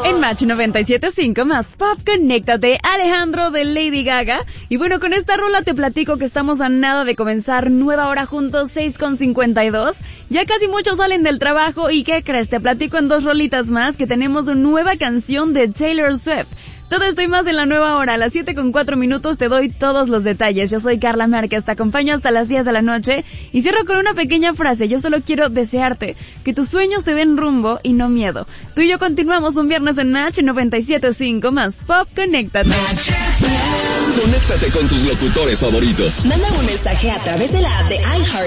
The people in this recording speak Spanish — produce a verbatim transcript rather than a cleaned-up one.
En Match noventa y siete punto cinco más Pop, conéctate, Alejandro de Lady Gaga. Y bueno, con esta rola te platico que estamos a nada de comenzar nueva hora juntos, seis con cincuenta y dos. Ya casi muchos salen del trabajo y ¿qué crees? Te platico en dos rolitas más que tenemos una nueva canción de Taylor Swift. Todo esto y más en la nueva hora. A las siete con cuatro minutos te doy todos los detalles. Yo soy Carla Márquez, te acompaño hasta las diez de la noche y cierro con una pequeña frase. Yo solo quiero desearte que tus sueños te den rumbo y no miedo. Tú y yo continuamos un viernes en Match noventa y siete punto cinco más Pop, conéctate. Conéctate con tus locutores favoritos. Manda un mensaje a través de la app de iHeart